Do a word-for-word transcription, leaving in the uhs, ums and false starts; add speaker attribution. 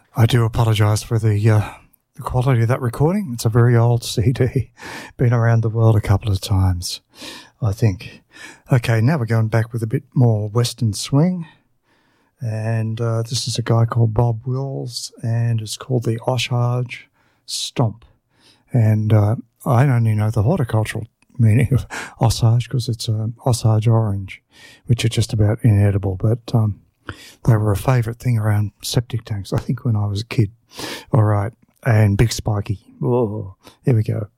Speaker 1: I do apologise for the, uh, the quality of that recording. It's a very old C D. Been around the world a couple of times, I think. Okay, now we're going back with a bit more Western swing. And uh, this is a guy called Bob Wills, and it's called the Osage Stomp. And uh, I only know the horticultural meaning of Osage because it's an Osage orange, which are just about inedible. But um, they were a favourite thing around septic tanks, I think, when I was a kid. All right, and Big Spiky. Oh, here we go.